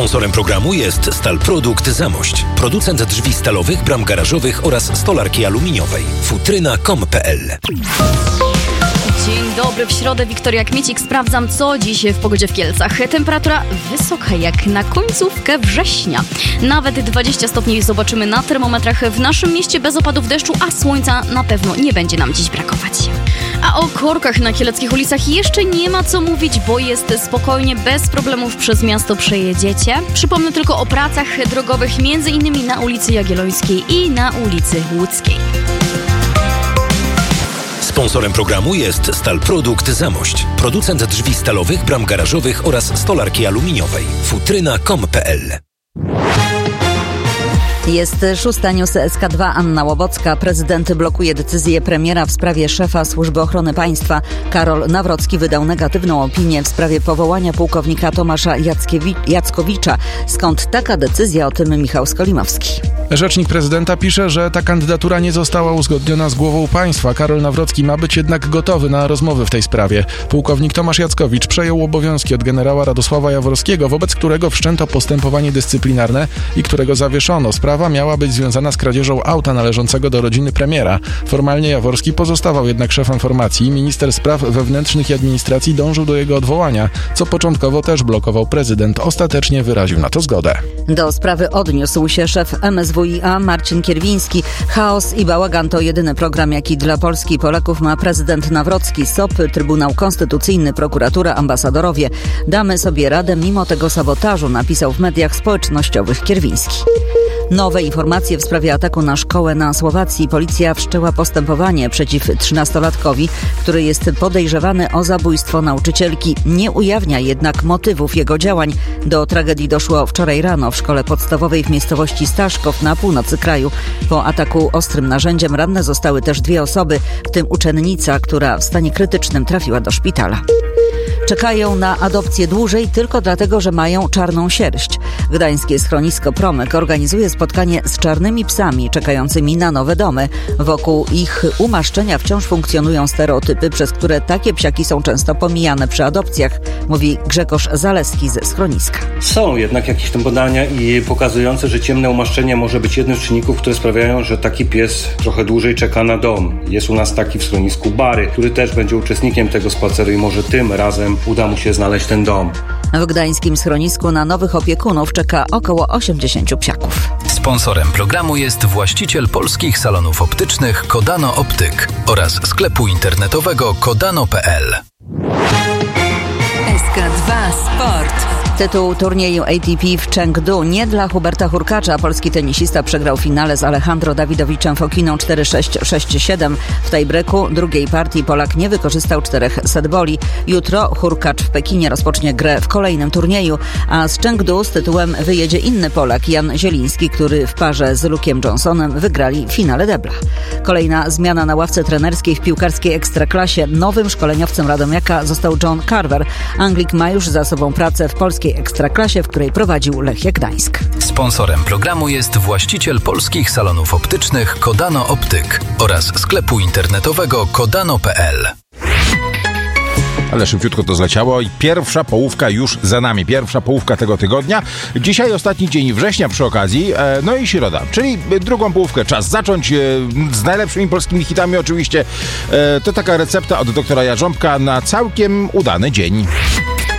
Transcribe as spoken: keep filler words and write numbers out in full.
Sponsorem programu jest Stalprodukt Zamość, producent drzwi stalowych, bram garażowych oraz stolarki aluminiowej. futryna kropka com kropka p l. Dzień dobry, w środę Wiktoria Kmiecik. Sprawdzam, co dziś w pogodzie w Kielcach. Temperatura wysoka jak na końcówkę września. Nawet dwadzieścia stopni zobaczymy na termometrach w naszym mieście, bez opadów deszczu, a słońca na pewno nie będzie nam dziś brakować. A o korkach na kieleckich ulicach jeszcze nie ma co mówić, bo jest spokojnie, bez problemów przez miasto przejedziecie. Przypomnę tylko o pracach drogowych, między innymi na ulicy Jagiellońskiej i na ulicy Łódzkiej. Sponsorem programu jest Stalprodukt Zamość, producent drzwi stalowych, bram garażowych oraz stolarki aluminiowej. futryna kropka com kropka p l. Jest szósta news S K dwa, Anna Łobocka. Prezydent blokuje decyzję premiera w sprawie szefa Służby Ochrony Państwa. Karol Nawrocki wydał negatywną opinię w sprawie powołania pułkownika Tomasza Jackiewicz- Jackowicza. Skąd taka decyzja? O tym Michał Skolimowski. Rzecznik prezydenta pisze, że ta kandydatura nie została uzgodniona z głową państwa. Karol Nawrocki ma być jednak gotowy na rozmowy w tej sprawie. Pułkownik Tomasz Jackowicz przejął obowiązki od generała Radosława Jaworskiego, wobec którego wszczęto postępowanie dyscyplinarne i którego zawieszono. Sprawa miała być związana z kradzieżą auta należącego do rodziny premiera. Formalnie Jaworski pozostawał jednak szefem formacji. Minister spraw wewnętrznych i administracji dążył do jego odwołania, co początkowo też blokował prezydent. Ostatecznie wyraził na to zgodę. Do sprawy odniósł się szef M S W i a Marcin Kierwiński. Chaos i bałagan to jedyny program, jaki dla Polski i Polaków ma prezydent Nawrocki. S O P, Trybunał Konstytucyjny, prokuratura, ambasadorowie. Damy sobie radę mimo tego sabotażu, napisał w mediach społecznościowych Kierwiński. Nowe informacje w sprawie ataku na szkołę na Słowacji. Policja wszczęła postępowanie przeciw trzynastolatkowi, który jest podejrzewany o zabójstwo nauczycielki. Nie ujawnia jednak motywów jego działań. Do tragedii doszło wczoraj rano w szkole podstawowej w miejscowości Staszków na północy kraju. Po ataku ostrym narzędziem ranne zostały też dwie osoby, w tym uczennica, która w stanie krytycznym trafiła do szpitala. Czekają na adopcję dłużej tylko dlatego, że mają czarną sierść. Gdańskie schronisko Promyk organizuje spotkanie z czarnymi psami czekającymi na nowe domy. Wokół ich umaszczenia wciąż funkcjonują stereotypy, przez które takie psiaki są często pomijane przy adopcjach, mówi Grzegorz Zaleski ze schroniska. Są jednak jakieś tam badania i pokazujące, że ciemne umaszczenie może być jednym z czynników, które sprawiają, że taki pies trochę dłużej czeka na dom. Jest u nas taki w schronisku Bary, który też będzie uczestnikiem tego spaceru i może tym razem uda mu się znaleźć ten dom. W gdańskim schronisku na nowych opiekunów czeka około osiemdziesięciu psiaków. Sponsorem programu jest właściciel polskich salonów optycznych Kodano Optyk oraz sklepu internetowego kodano kropka p l. S K dwa Sport. Tytuł turnieju A T P w Chengdu nie dla Huberta Hurkacza. Polski tenisista przegrał w finale z Alejandro Dawidowiczem Fokiną cztery sześć sześć siedem. W tiebreaku drugiej partii Polak nie wykorzystał czterech setboli. Jutro Hurkacz w Pekinie rozpocznie grę w kolejnym turnieju, a z Chengdu z tytułem wyjedzie inny Polak, Jan Zieliński, który w parze z Luke'em Johnsonem wygrali w finale debla. Kolejna zmiana na ławce trenerskiej w piłkarskiej Ekstraklasie. Nowym szkoleniowcem Radomiaka został John Carver. Anglik ma już za sobą pracę w polskiej Ekstraklasie, w której prowadził Lechia Gdańsk. Sponsorem programu jest właściciel polskich salonów optycznych Kodano Optyk oraz sklepu internetowego kodano kropka p l. Ale szybciutko to zleciało i pierwsza połówka już za nami. Pierwsza połówka tego tygodnia. Dzisiaj ostatni dzień września przy okazji, e, no i środa, czyli drugą połówkę czas zacząć e, z najlepszymi polskimi hitami oczywiście. E, to taka recepta od doktora Jarząbka na całkiem udany dzień.